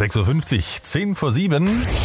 6.50 Uhr, 10 vor 7.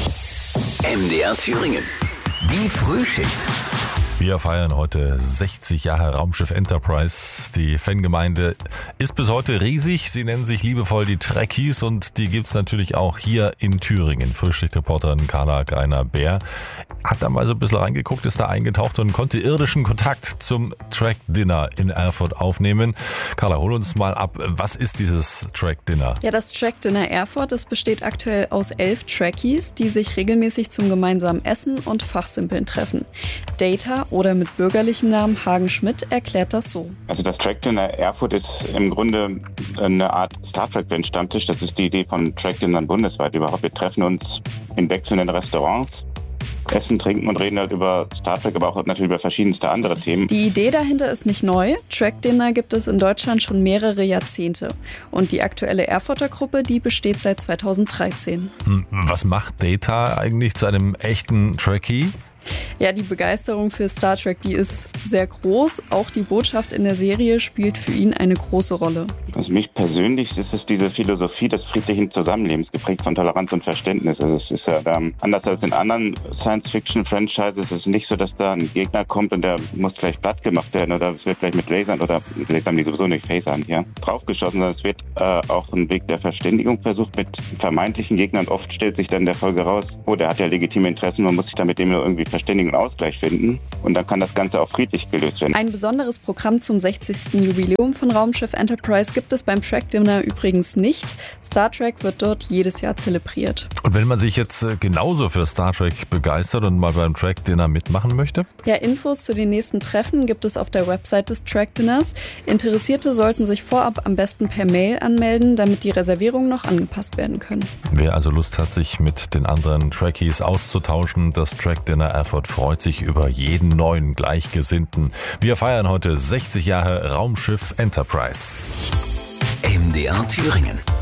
MDR Thüringen. Die Frühschicht. Wir feiern heute 60 Jahre Raumschiff Enterprise. Die Fangemeinde ist bis heute riesig. Sie nennen sich liebevoll die Trekkies und die gibt's natürlich auch hier in Thüringen. Frühschicht-Reporterin Carla Greiner-Bär hat da mal so ein bisschen reingeguckt, ist da eingetaucht und konnte irdischen Kontakt zum Track-Dinner in Erfurt aufnehmen. Carla, hol uns mal ab. Was ist dieses Track-Dinner? Ja, das Track-Dinner Erfurt, das besteht aktuell aus 11 Trekkies, die sich regelmäßig zum gemeinsamen Essen und Fachsimpeln treffen. Data oder mit bürgerlichem Namen Hagen Schmidt erklärt das so. Also das Track-Dinner Erfurt ist im Grunde eine Art Star Trek-Stammtisch. Das ist die Idee von Track-Dinnern bundesweit überhaupt. Wir treffen uns in wechselnden Restaurants, essen, trinken und reden halt über Star Trek, aber auch natürlich über verschiedenste andere Themen. Die Idee dahinter ist nicht neu. Track-Dinner gibt es in Deutschland schon mehrere Jahrzehnte. Und die aktuelle Erfurter Gruppe, die besteht seit 2013. Was macht Data eigentlich zu einem echten Trekkie? Ja, die Begeisterung für Star Trek, die ist sehr groß. Auch die Botschaft in der Serie spielt für ihn eine große Rolle. Also mich persönlich ist es diese Philosophie des friedlichen Zusammenlebens, geprägt von Toleranz und Verständnis. Also es ist ja anders als in anderen Science-Fiction-Franchises. Es ist nicht so, dass da ein Gegner kommt und der muss gleich platt gemacht werden oder es wird gleich mit Lasern oder mit Lasern, die sowieso nicht Phasern hier draufgeschossen, sondern es wird auch ein Weg der Verständigung versucht mit vermeintlichen Gegnern. Oft stellt sich dann in der Folge raus, der hat ja legitime Interessen, man muss sich dann mit dem irgendwie verständigen und Ausgleich finden und dann kann das Ganze auch friedlich gelöst werden. Ein besonderes Programm zum 60. Jubiläum von Raumschiff Enterprise gibt es beim Track-Dinner übrigens nicht. Star Trek wird dort jedes Jahr zelebriert. Und wenn man sich jetzt genauso für Star Trek begeistert und mal beim Track-Dinner mitmachen möchte? Ja, Infos zu den nächsten Treffen gibt es auf der Website des Track-Dinners. Interessierte sollten sich vorab am besten per Mail anmelden, damit die Reservierungen noch angepasst werden können. Wer also Lust hat, sich mit den anderen Trekkies auszutauschen, das Track-Dinner Erfurt freut sich über jeden neuen Gleichgesinnten. Wir feiern heute 60 Jahre Raumschiff Enterprise. MDR Thüringen.